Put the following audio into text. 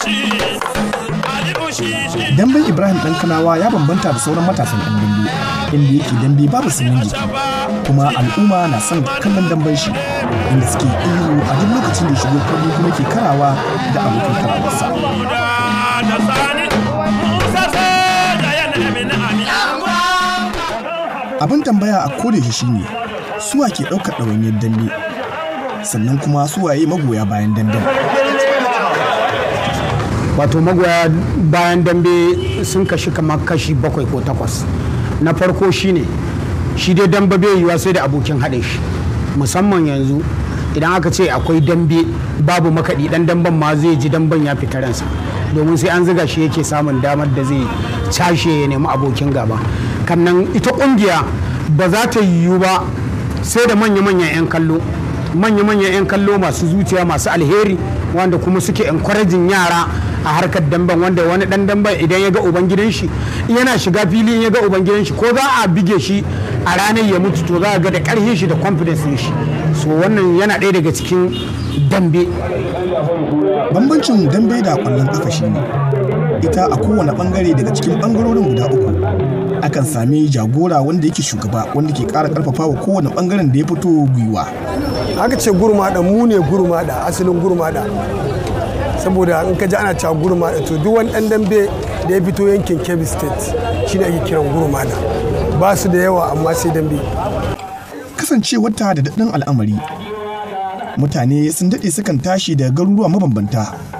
Damben Ibrahim ɗan Kanawa ya bambanta da sauran matasan ɗan dambe, inda yake dambe babu sanyin jiki, kuma al'umma na son kallon damben shi, inda suke ihu a duk lokacin da shigo kallo kuma ke karawa da abokan karawarsa. Abin tambaya a kodayaushe shine suwa ke ɗaukar ɗawainiyar dambe, sannan kuma suwaye magoya bayan damben. Wato magoya bayan dambe sun kashi kamar kashi 7 ko 8. Na farko shine shi dai dambe bai yiwa sai da abokin haɗe shi, musamman yanzu idan aka ce akwai dambe babu makaɗi, ɗan damben ma zai ji damben ya fita ransa, domin sai an ziga shi yake samun damar da zai cashe ya nemi abokin gaba. Kannan ita ƙungiya ba za ta yiwu ba sai da manya-manyan 'yan kallo, manya-manyan 'yan kallo masu zuciya, masu alheri, wanda kuma suke encouraging yara a harkar damben, wanda wani dan damben idan ya ga ubangidan shi yana shiga fili ya ga ubangidan shi ko za a bige shi a ranar ya mutu, to za a ga da karfin shi da confidence din shi. So wannan yana ɗaya daga cikin dambe. Bambancin dambe da ƙwallon ƙafa shine ita a kowane bangare daga cikin bangarorin guda uku akan sami jagora wanda yake shugaba, wanda ke ƙara ƙarfafa wa kowane bangaren da ya fito gwiwa. Aka ce gurmada, mu ne gurmada, asalin gurmada, saboda in ka ji ana cewa gurmada to duk wani ɗan dambe da ya fito yankin Kebbi State shine ake kiran gurmada. Ba su da yawa amma sai dambe. Kasancewar ta da daɗin al'amari, mutane sun daɗe sukan tashi daga garuruwa mabambanta